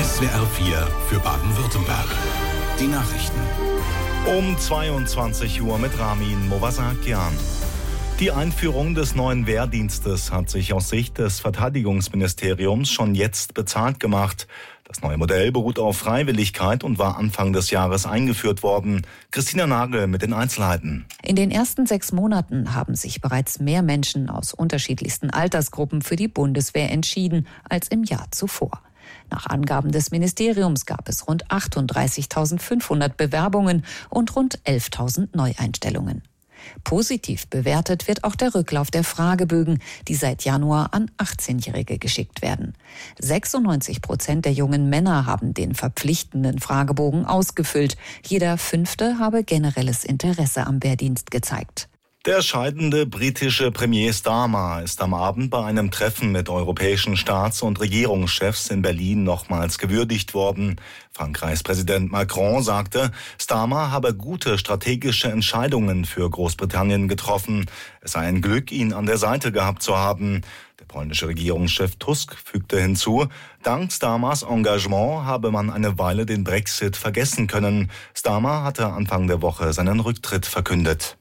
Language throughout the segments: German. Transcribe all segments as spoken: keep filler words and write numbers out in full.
S W R vier für Baden-Württemberg. Die Nachrichten. Um zweiundzwanzig Uhr mit Ramin Movasakian. Die Einführung des neuen Wehrdienstes hat sich aus Sicht des Verteidigungsministeriums schon jetzt bezahlt gemacht. Das neue Modell beruht auf Freiwilligkeit und war Anfang des Jahres eingeführt worden. Christina Nagel mit den Einzelheiten. In den ersten sechs Monaten haben sich bereits mehr Menschen aus unterschiedlichsten Altersgruppen für die Bundeswehr entschieden als im Jahr zuvor. Nach Angaben des Ministeriums gab es rund achtunddreißigtausendfünfhundert Bewerbungen und rund elftausend Neueinstellungen. Positiv bewertet wird auch der Rücklauf der Fragebögen, die seit Januar an achtzehnjährige geschickt werden. sechsundneunzig Prozent der jungen Männer haben den verpflichtenden Fragebogen ausgefüllt. Jeder Fünfte habe generelles Interesse am Wehrdienst gezeigt. Der scheidende britische Premier Starmer ist am Abend bei einem Treffen mit europäischen Staats- und Regierungschefs in Berlin nochmals gewürdigt worden. Frankreichs Präsident Macron sagte, Starmer habe gute strategische Entscheidungen für Großbritannien getroffen. Es sei ein Glück, ihn an der Seite gehabt zu haben. Der polnische Regierungschef Tusk fügte hinzu, dank Starmers Engagement habe man eine Weile den Brexit vergessen können. Starmer hatte Anfang der Woche seinen Rücktritt verkündet.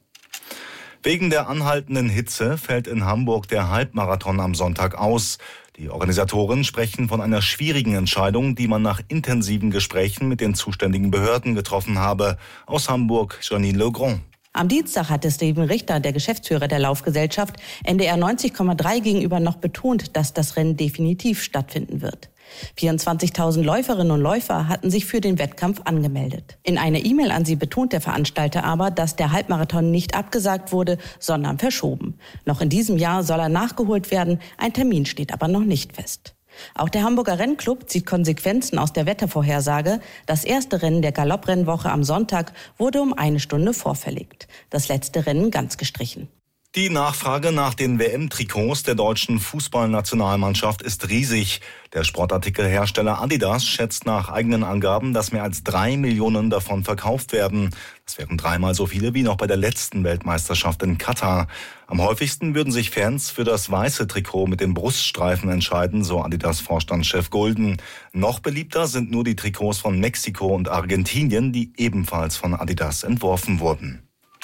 Wegen der anhaltenden Hitze fällt in Hamburg der Halbmarathon am Sonntag aus. Die Organisatoren sprechen von einer schwierigen Entscheidung, die man nach intensiven Gesprächen mit den zuständigen Behörden getroffen habe. Aus Hamburg, Janine Legrand. Am Dienstag hatte Steven Richter, der Geschäftsführer der Laufgesellschaft, N D R neunzig Komma drei gegenüber noch betont, dass das Rennen definitiv stattfinden wird. vierundzwanzigtausend Läuferinnen und Läufer hatten sich für den Wettkampf angemeldet. In einer E-Mail an sie betont der Veranstalter aber, dass der Halbmarathon nicht abgesagt wurde, sondern verschoben. Noch in diesem Jahr soll er nachgeholt werden, ein Termin steht aber noch nicht fest. Auch der Hamburger Rennclub zieht Konsequenzen aus der Wettervorhersage. Das erste Rennen der Galopprennwoche am Sonntag wurde um eine Stunde vorverlegt. Das letzte Rennen ganz gestrichen. Die Nachfrage nach den W M-Trikots der deutschen Fußballnationalmannschaft ist riesig. Der Sportartikelhersteller Adidas schätzt nach eigenen Angaben, dass mehr als drei Millionen davon verkauft werden. Das wären dreimal so viele wie noch bei der letzten Weltmeisterschaft in Katar. Am häufigsten würden sich Fans für das weiße Trikot mit dem Bruststreifen entscheiden, so Adidas-Vorstandschef Gulden. Noch beliebter sind nur die Trikots von Mexiko und Argentinien, die ebenfalls von Adidas entworfen wurden.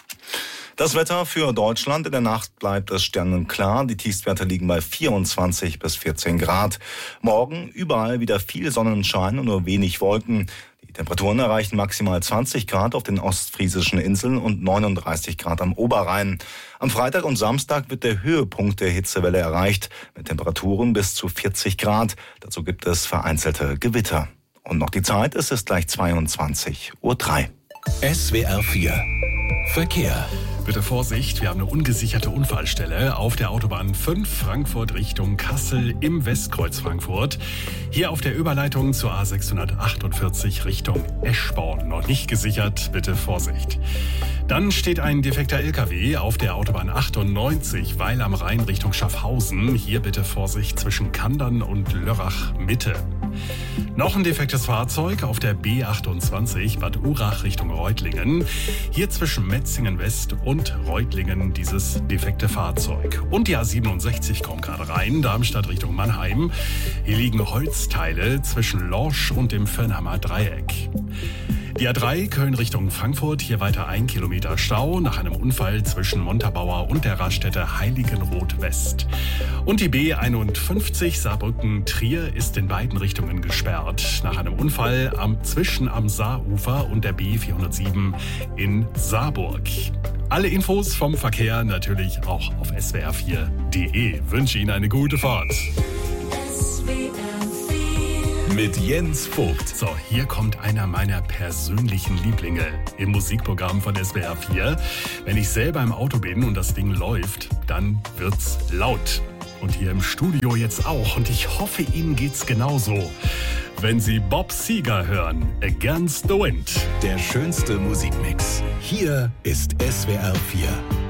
Das Wetter für Deutschland: in der Nacht bleibt es sternenklar. Die Tiefstwerte liegen bei vierundzwanzig bis vierzehn Grad. Morgen überall wieder viel Sonnenschein und nur wenig Wolken. Die Temperaturen erreichen maximal zwanzig Grad auf den ostfriesischen Inseln und neununddreißig Grad am Oberrhein. Am Freitag und Samstag wird der Höhepunkt der Hitzewelle erreicht, mit Temperaturen bis zu vierzig Grad. Dazu gibt es vereinzelte Gewitter. Und noch die Zeit, es ist gleich zweiundzwanzig Uhr drei. S W R vier Verkehr. Bitte Vorsicht, wir haben eine ungesicherte Unfallstelle auf der Autobahn fünf Frankfurt Richtung Kassel im Westkreuz Frankfurt. Hier auf der Überleitung zur A sechshundertachtundvierzig Richtung Eschborn. Noch nicht gesichert, bitte Vorsicht. Dann steht ein defekter L K W auf der Autobahn achtundneunzig Weil am Rhein Richtung Schaffhausen. Hier bitte Vorsicht zwischen Kandern und Lörrach Mitte. Noch ein defektes Fahrzeug auf der B achtundzwanzig Bad Urach Richtung Reutlingen. Hier zwischen Metzingen West und Reutlingen dieses defekte Fahrzeug. Und die A siebenundsechzig kommt gerade rein, Darmstadt Richtung Mannheim. Hier liegen Holzteile zwischen Lorsch und dem Firnhammer Dreieck. Die A drei Köln Richtung Frankfurt, hier weiter ein Kilometer Stau nach einem Unfall zwischen Montabaur und der Raststätte Heiligenroth West. Und die B einundfünfzig Saarbrücken-Trier ist in beiden Richtungen gesperrt nach einem Unfall am, zwischen am Saarufer und der B vierhundertsieben in Saarburg. Alle Infos vom Verkehr natürlich auch auf S W R vier Punkt de. Wünsche Ihnen eine gute Fahrt. Mit Jens Vogt. So, hier kommt einer meiner persönlichen Lieblinge im Musikprogramm von S W R vier. Wenn ich selber im Auto bin und das Ding läuft, dann wird's laut. Und hier im Studio jetzt auch. Und ich hoffe, Ihnen geht's genauso. Wenn Sie Bob Seger hören, Against the Wind. Der schönste Musikmix. Hier ist S W R vier.